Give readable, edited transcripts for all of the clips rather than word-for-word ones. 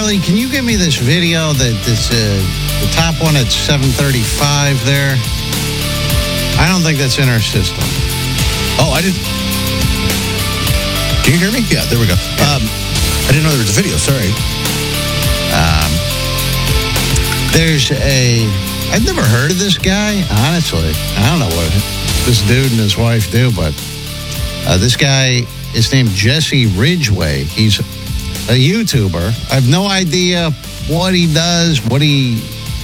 Charlie, can you give me this video that's the top one at 7:35 there? I don't think that's in our system. Oh, I didn't. Can you hear me? Yeah, there we go. I didn't know there was a video. Sorry. I've never heard of this guy, honestly. I don't know what this dude and his wife do, but this guy is named Jesse Ridgway. He's a YouTuber. I have no idea what he does, what he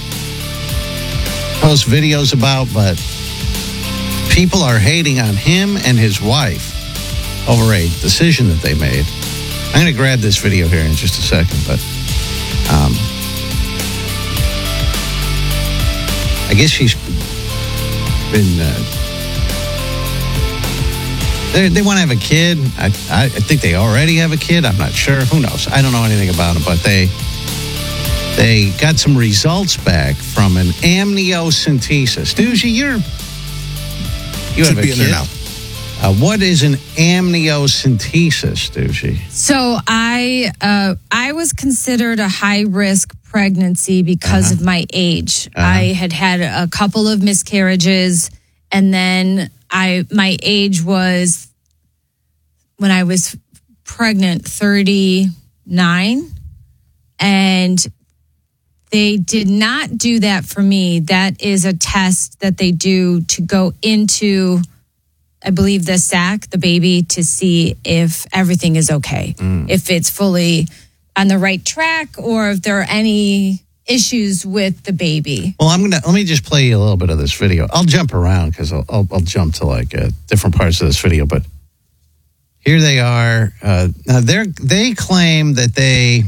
posts videos about, but people are hating on him and his wife over a decision that they made. I'm going to grab this video here in just a second, but I guess she's been... They want to have a kid. I think they already have a kid. I'm not sure. Who knows? I don't know anything about it, but they got some results back from an amniocentesis. Doozy, you have a kid. There now. What is an amniocentesis, Doozy? So I was considered a high-risk pregnancy because of my age. I had a couple of miscarriages, and then my age was, when I was pregnant, 39, and they did not do that for me. That is a test that they do to go into, I believe, the sac, the baby, to see if everything is okay, if it's fully on the right track, or if there are any issues with the baby. Well, let me just play you a little bit of this video. I'll jump around because I'll jump to different parts of this video. But here they are. Now they claim that this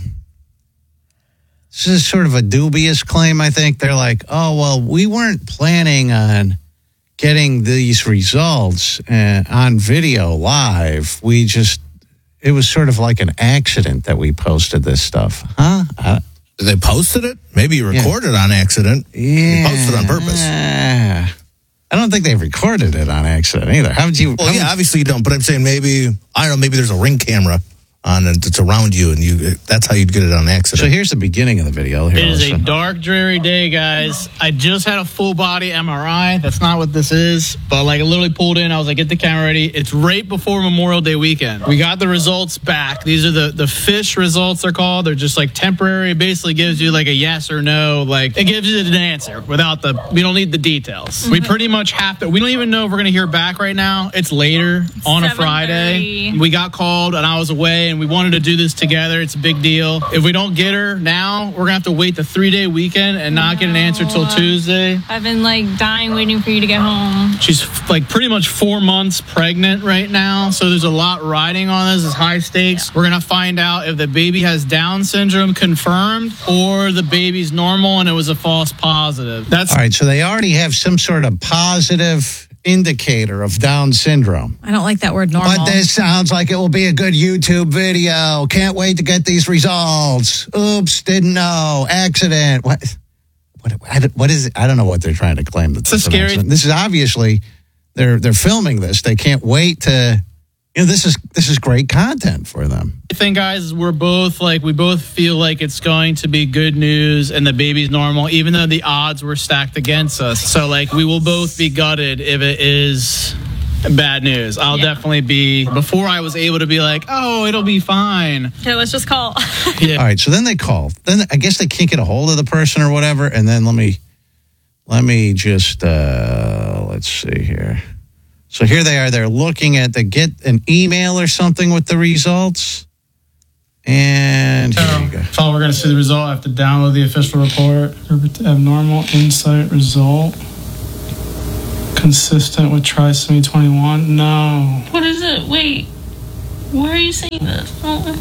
is sort of a dubious claim. I think they're like, oh well, we weren't planning on getting these results on video live. It was sort of like an accident that we posted this stuff, huh? They posted it? Maybe you recorded on accident. Yeah. You posted on purpose. I don't think they recorded it on accident either. How would you... Well, obviously you don't, but I'm saying maybe there's a Ring camera on and it's around you, and that's how you'd get it on accident. So here's the beginning of the video. Here, it is a dark, dreary day, guys. I just had a full body MRI. That's not what this is, but I literally pulled in. I was like, get the camera ready. It's right before Memorial Day weekend. We got the results back. These are the fish results, they're called. They're just temporary. It basically gives you a yes or no. It gives you an answer without we don't need the details. We pretty much have to. We don't even know if we're going to hear back right now. It's later on a Friday. We got called and I was away, and we wanted to do this together. It's a big deal. If we don't get her now, we're going to have to wait the 3-day weekend and not get an answer till Tuesday. I've been dying waiting for you to get home. She's pretty much 4 months pregnant right now, so there's a lot riding on this. It's high stakes. We're going to find out if the baby has Down syndrome confirmed or the baby's normal and it was a false positive. All right, so they already have some sort of positive indicator of Down syndrome. I don't like that word, normal. But this sounds like it will be a good YouTube video. Can't wait to get these results. Oops, didn't know. Accident. What is it? I don't know what they're trying to claim. It's a scary... This is obviously, they're filming this. They can't wait to... this is great content for them. I think, guys, we both feel like it's going to be good news and the baby's normal, even though the odds were stacked against us. So, we will both be gutted if it is bad news. I'll definitely be, before I was able to be oh, it'll be fine. Okay, let's just call. Yeah. All right, so then they call. Then I guess they can't get a hold of the person or whatever, and then let me just, let's see here. So here they are. They're looking at get an email or something with the results. And here you go. So we're going to see the result. I have to download the official report. Abnormal insight result. Consistent with trisomy 21. No. What is it? Wait. Where are you seeing this? Oh.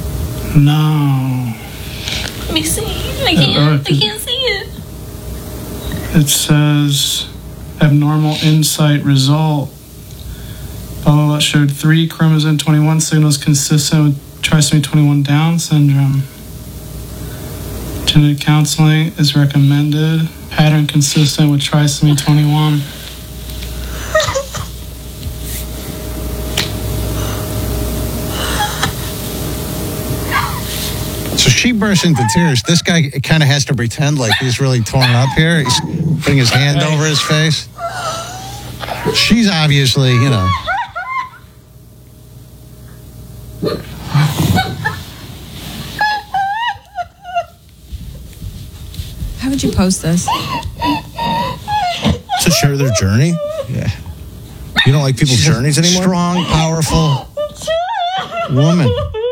No. Let me see. I can't see it. It says abnormal insight result. Blah, blah, blah, showed 3 chromosome 21 signals consistent with trisomy 21 Down syndrome. Genetic counseling is recommended. Pattern consistent with trisomy 21. So she bursts into tears. This guy kind of has to pretend like he's really torn up here. He's putting his hand over his face. She's obviously, How would you post this? To share their journey? Yeah. You don't like people's journeys anymore? Strong, powerful woman.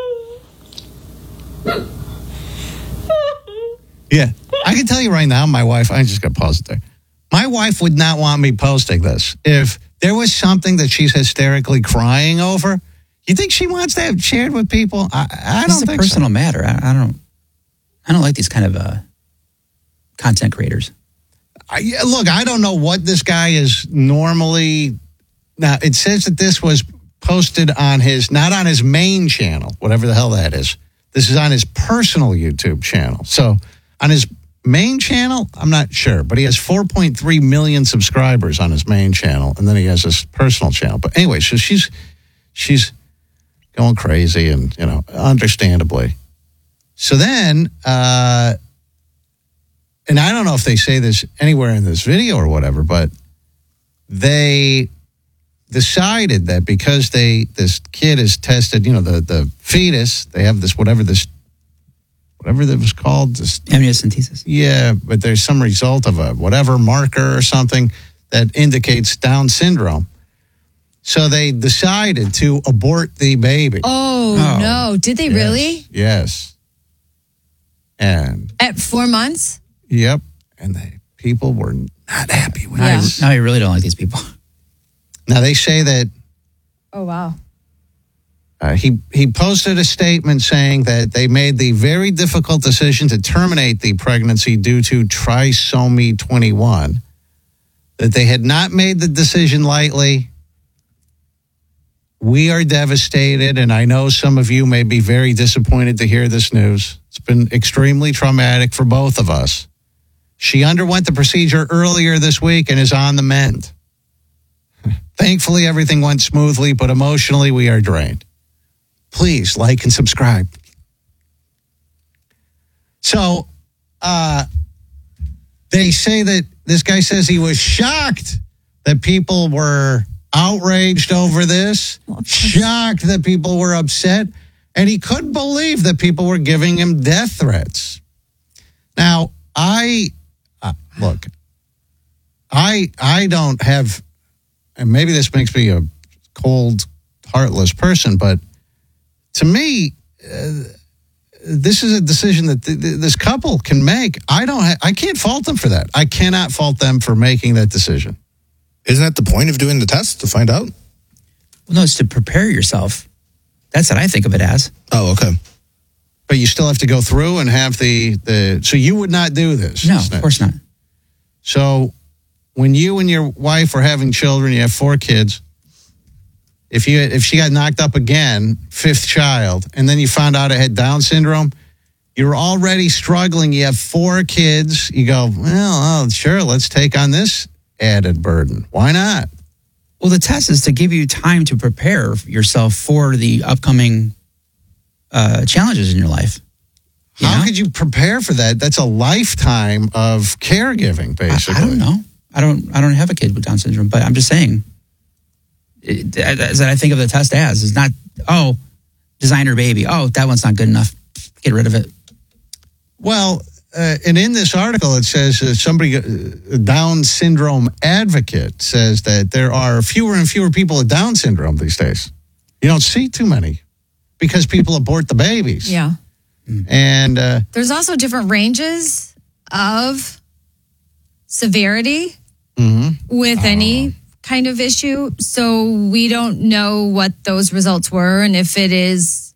Yeah. I can tell you right now, my wife, I just got to pause it there. My wife would not want me posting this. If there was something that she's hysterically crying over, you think she wants to have shared with people? I don't think It's a personal matter. I don't like these kind of content creators. Look, I don't know what this guy is normally. Now, it says that this was posted on not on his main channel, whatever the hell that is. This is on his personal YouTube channel. So on his main channel, I'm not sure, but he has 4.3 million subscribers on his main channel, and then he has his personal channel. But anyway, so she's going crazy, and understandably. So then, and I don't know if they say this anywhere in this video or whatever, but they decided that because this kid is tested, the fetus, they have whatever that was called. Amniocentesis. Yeah, but there's some result of a whatever marker or something that indicates Down syndrome. So they decided to abort the baby. Oh. No. Did they really? Yes. And At 4 months? yep. And people were not happy with Yeah. this. Now I really don't like these people. Now they say that Oh, wow. he posted a statement saying that they made the very difficult decision to terminate the pregnancy due to trisomy 21, that they had not made the decision lightly. We are devastated, and I know some of you may be very disappointed to hear this news. It's been extremely traumatic for both of us. She underwent the procedure earlier this week and is on the mend. Thankfully, everything went smoothly, but emotionally, we are drained. Please like and subscribe. So, they say that this guy says he was shocked that people were outraged over this, shocked that people were upset, and he couldn't believe that people were giving him death threats. Now, look, I don't have, and maybe this makes me a cold, heartless person, but to me, this is a decision that this couple can make. I can't fault them for that. I cannot fault them for making that decision. Isn't that the point of doing the test, to find out? Well, no, it's to prepare yourself. That's what I think of it as. Oh, okay. But you still have to go through and have so you would not do this. No, of course not. So when you and your wife are having children, you have 4 kids. If she got knocked up again, 5th child, and then you found out it had Down syndrome, you're already struggling. You have 4 kids. You go, well, sure, let's take on this added burden. Why not? Well, the test is to give you time to prepare yourself for the upcoming challenges in your life. How could you prepare for that? That's a lifetime of caregiving, basically. I don't know. I don't have a kid with Down syndrome, but I'm just saying. As I think of the test as is not, designer baby. Oh, that one's not good enough. Get rid of it. Well, and in this article, it says a Down syndrome advocate says that there are fewer and fewer people with Down syndrome these days. You don't see too many because people abort the babies. Yeah. And there's also different ranges of severity with any kind of issue. So we don't know what those results were and if it is